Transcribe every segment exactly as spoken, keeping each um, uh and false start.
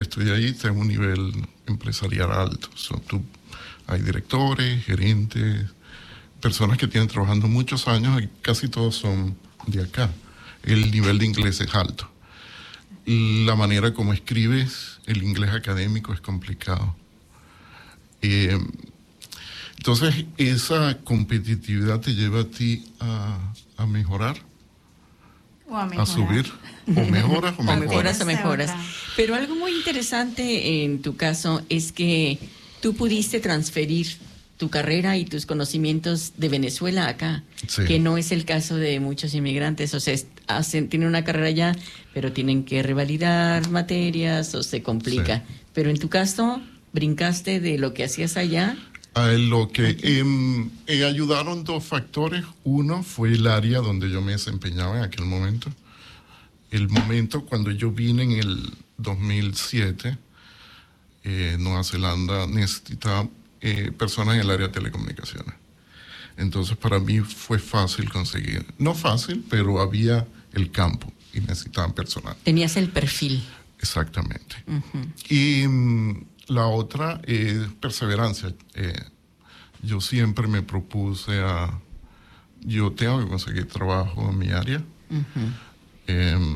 estudié ahí tengo un nivel empresarial alto. So, tú, hay directores, gerentes, personas que tienen trabajando muchos años y casi todos son de acá. El nivel de inglés es alto. La manera como escribes, el inglés académico es complicado. Eh, entonces, esa competitividad te lleva a ti a, a mejorar, o a, a subir, o mejoras o o mejoras. mejoras o mejoras. Pero algo muy interesante en tu caso es que tú pudiste transferir tu carrera y tus conocimientos de Venezuela acá, Sí. que no es el caso de muchos inmigrantes. O sea, hacen, tienen una carrera allá, pero tienen que revalidar materias o se complica. Sí. Pero en tu caso, brincaste de lo que hacías allá. A lo que eh, eh, ayudaron dos factores. Uno fue el área donde yo me desempeñaba en aquel momento. El momento cuando yo vine en el dos mil siete, eh, Nueva Zelanda necesitaba eh, personas en el área de telecomunicaciones. Entonces para mí fue fácil conseguir. No fácil, pero había el campo y necesitaban personal. Tenías el perfil. Exactamente. Uh-huh. Y mm, la otra es perseverancia. Eh, yo siempre me propuse a... Yo tengo que conseguir trabajo en mi área. Uh-huh. Eh,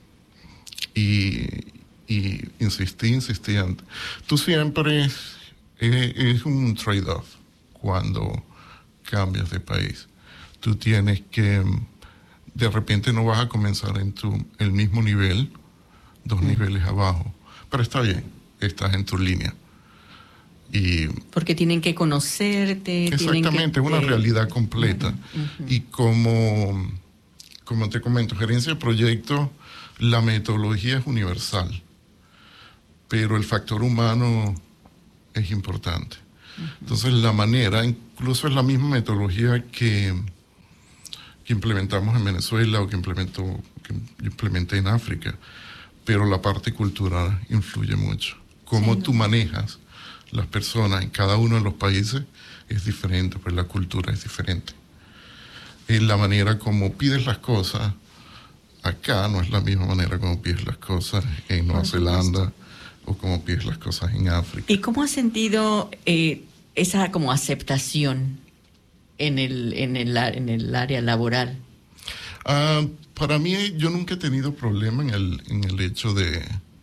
y, y insistí, insistí. Tú siempre... Es, es un trade-off cuando cambias de país. Tú tienes que... De repente no vas a comenzar en tu, el mismo nivel, dos uh-huh. niveles abajo. Pero está bien, estás en tu línea. Y porque tienen que conocerte. Exactamente, es una eh, realidad completa. Uh-huh. Y como, como te comento, gerencia de proyectos, la metodología es universal, pero el factor humano es importante. Uh-huh. Entonces la manera, incluso es la misma metodología que, que implementamos en Venezuela o que, implementó, que implementé en África, pero la parte cultural influye mucho. Cómo sí, ¿no? tú manejas las personas en cada uno de los países es diferente, pues la cultura es diferente. En la manera como pides las cosas acá no es la misma manera como pides las cosas en Nueva Zelanda o como pides las cosas en África. ¿Y cómo has sentido eh, esa como aceptación en el, en el, en el área laboral? Uh, para mí, yo nunca he tenido problema en el, en el hecho de,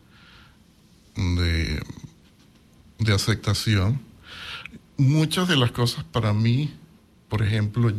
de, de aceptación. Muchas de las cosas para mí, por ejemplo,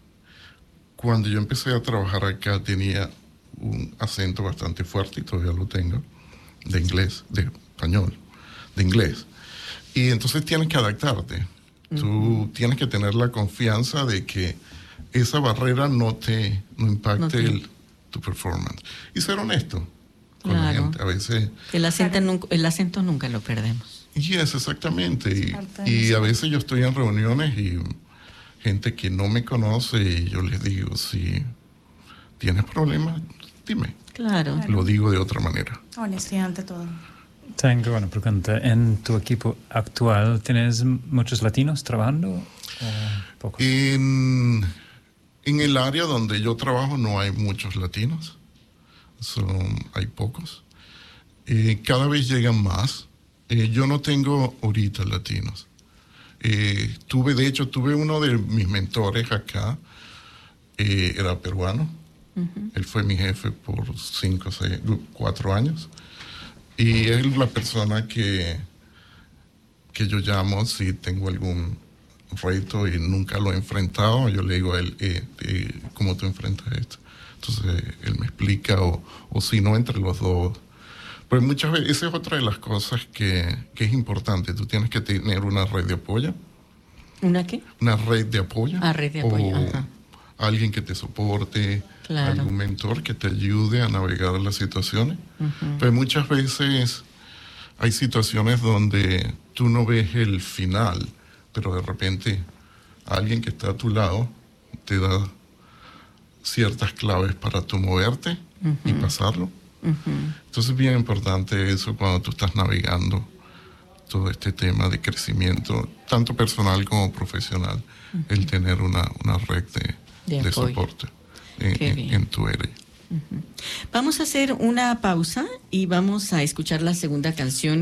cuando yo empecé a trabajar acá tenía un acento bastante fuerte, y todavía lo tengo, de inglés, de español, de inglés. Y entonces tienes que adaptarte. Uh-huh. Tú tienes que tener la confianza de que esa barrera no te no impacte no te... El, tu performance. Y ser honesto con claro. la gente. A veces... El acento, nunca, el acento nunca lo perdemos. Y es exactamente. Y, y a veces yo estoy en reuniones y gente que no me conoce y yo les digo, si tienes problemas, dime. Claro. Lo digo de otra manera. Honestidad ante todo. Tengo una pregunta. ¿En tu equipo actual tienes muchos latinos trabajando o pocos? En, en el área donde yo trabajo no hay muchos latinos. Son, hay pocos. Eh, cada vez llegan más. Eh, yo no tengo ahorita latinos. Eh, tuve, de hecho, tuve uno de mis mentores acá. Eh, era peruano. Uh-huh. Él fue mi jefe por cinco, seis, cuatro años. Y es la persona que, que yo llamo si tengo algún reto y nunca lo he enfrentado. Yo le digo a él, eh, eh, ¿cómo tú enfrentas esto? Entonces él me explica, o, o si no, entre los dos. Pero muchas veces, esa es otra de las cosas que, que es importante. Tú tienes que tener una red de apoyo. ¿Una qué? Una red de apoyo. Ah, red de apoyo, o ajá. Alguien que te soporte, claro. Algún mentor que te ayude a navegar las situaciones. Uh-huh. Pero muchas veces hay situaciones donde tú no ves el final, pero de repente alguien que está a tu lado te da ciertas claves para tú moverte uh-huh. y pasarlo. Uh-huh. Entonces es bien importante eso cuando tú estás navegando todo este tema de crecimiento, tanto personal como profesional, uh-huh. el tener una, una red de, de, de soporte en, en, en tu área. Uh-huh. Vamos a hacer una pausa y vamos a escuchar la segunda canción.